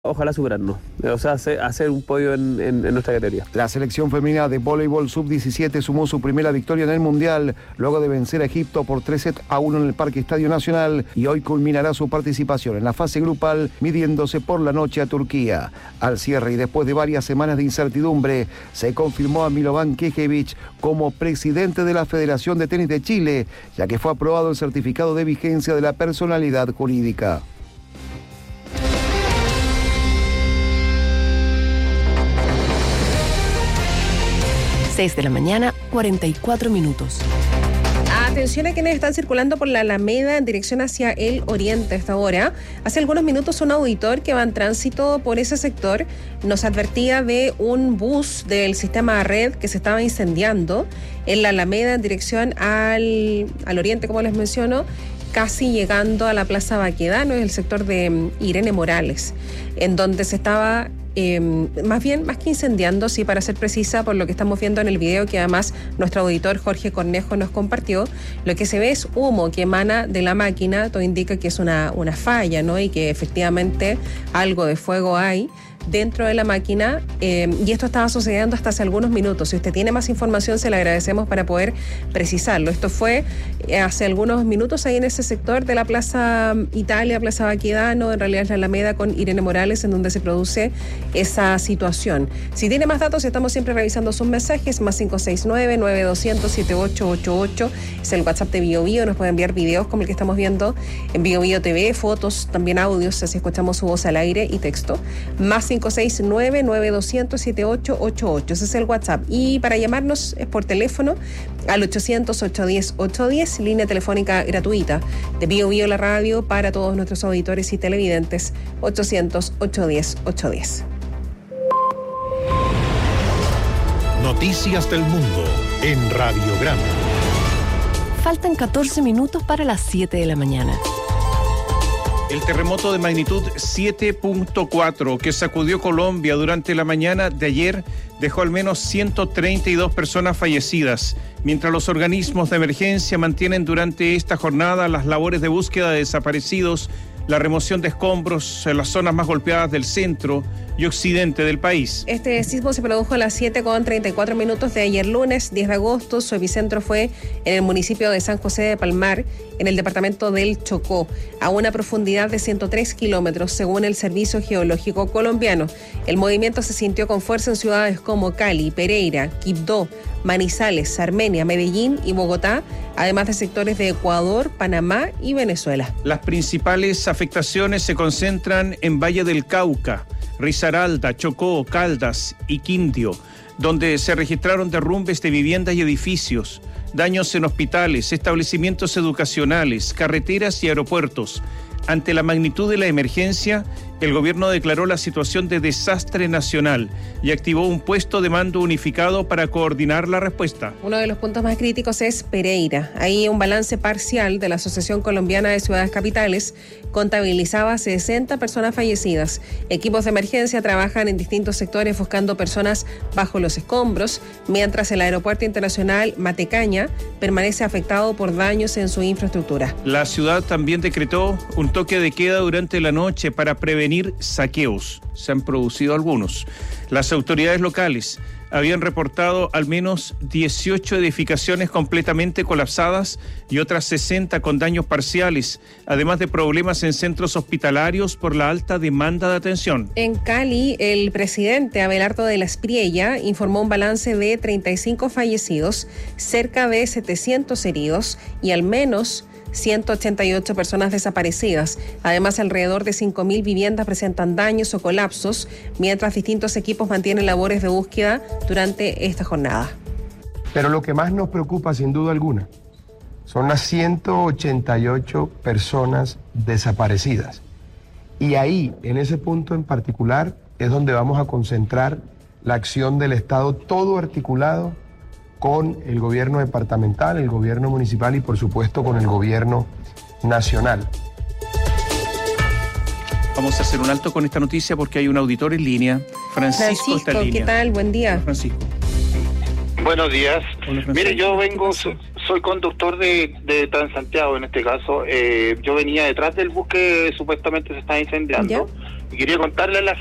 Ojalá superarnos, o sea, hacer un podio en nuestra categoría. La selección femenina de voleibol sub-17 sumó su primera victoria en el Mundial, luego de vencer a Egipto por 3-1 en el Parque Estadio Nacional, y hoy culminará su participación en la fase grupal, midiéndose por la noche a Turquía. Al cierre y después de varias semanas de incertidumbre, se confirmó a Milovan Kekevich como presidente de la Federación de Tenis de Chile, ya que fue aprobado el certificado de vigencia de la personalidad jurídica. 6 de la mañana, 44 minutos. Atención a quienes están circulando por la Alameda en dirección hacia el oriente a esta hora. Hace algunos minutos un auditor que va en tránsito por ese sector nos advertía de un bus del sistema Red que se estaba incendiando en la Alameda en dirección al oriente, como les menciono, casi llegando a la Plaza Baquedano, es el sector de Irene Morales, en donde se estaba más que incendiando, sí, para ser precisa, por lo que estamos viendo en el video que además nuestro auditor Jorge Cornejo nos compartió, lo que se ve es humo que emana de la máquina. Todo indica que es una falla, ¿no? Y que efectivamente algo de fuego hay dentro de la máquina, y esto estaba sucediendo hasta hace algunos minutos. Si usted tiene más información, se le agradecemos para poder precisarlo. Esto fue hace algunos minutos ahí en ese sector de la Plaza Italia, Plaza Baquedano, en realidad es la Alameda con Irene Morales, en donde se produce esa situación. Si tiene más datos, estamos siempre revisando sus mensajes, más 569-9200-7888, es el WhatsApp de BioBio. Nos puede enviar videos como el que estamos viendo en BioBio TV, fotos, también audios, así escuchamos su voz al aire, y texto, más 569-9200-7888. Ese es el WhatsApp. Y para llamarnos es por teléfono al 800-810-810, línea telefónica gratuita de BioBio la radio para todos nuestros auditores y televidentes, 800-810-810. Noticias del mundo en Radiograma. Faltan 14 minutos para las 7 de la mañana. El terremoto de magnitud 7.4 que sacudió Colombia durante la mañana de ayer dejó al menos 132 personas fallecidas, mientras los organismos de emergencia mantienen durante esta jornada las labores de búsqueda de desaparecidos, la remoción de escombros en las zonas más golpeadas del centro y occidente del país. Este sismo se produjo a las 7:34 de ayer lunes 10 de agosto. Su epicentro fue en el municipio de San José de Palmar, en el departamento del Chocó, a una profundidad de 103 kilómetros, según el Servicio Geológico Colombiano. El movimiento se sintió con fuerza en ciudades como Cali, Pereira, Quibdó, Manizales, Armenia, Medellín y Bogotá, además de sectores de Ecuador, Panamá y Venezuela. Las principales afectaciones se concentran en Valle del Cauca, Risaralda, Chocó, Caldas y Quindío, donde se registraron derrumbes de viviendas y edificios, daños en hospitales, establecimientos educacionales, carreteras y aeropuertos. Ante la magnitud de la emergencia, el gobierno declaró la situación de desastre nacional y activó un puesto de mando unificado para coordinar la respuesta. Uno de los puntos más críticos es Pereira. Ahí un balance parcial de la Asociación Colombiana de Ciudades Capitales contabilizaba 60 personas fallecidas. Equipos de emergencia trabajan en distintos sectores buscando personas bajo los escombros, mientras el aeropuerto internacional Matecaña permanece afectado por daños en su infraestructura. La ciudad también decretó un toque de queda durante la noche para prevenir saqueos. Se han producido algunos. Las autoridades locales habían reportado al menos 18 edificaciones completamente colapsadas y otras 60 con daños parciales, además de problemas en centros hospitalarios por la alta demanda de atención. En Cali, el presidente Abelardo de la Espriella informó un balance de 35 fallecidos, cerca de 700 heridos y al menos 188 personas desaparecidas. Además, alrededor de 5.000 viviendas presentan daños o colapsos, mientras distintos equipos mantienen labores de búsqueda durante esta jornada. Pero lo que más nos preocupa, sin duda alguna, son las 188 personas desaparecidas. Y ahí, en ese punto en particular, es donde vamos a concentrar la acción del Estado, todo articulado con el gobierno departamental, el gobierno municipal y por supuesto con el gobierno nacional. Vamos a hacer un alto con esta noticia porque hay un auditor en línea. Francisco está en línea. ¿Qué tal? Buen día. Hola, Francisco. Buenos días. Hola, Francisco. Mire, yo vengo, soy conductor de Transantiago en este caso. Yo venía detrás del bus que supuestamente se está incendiando. y quería contarle a la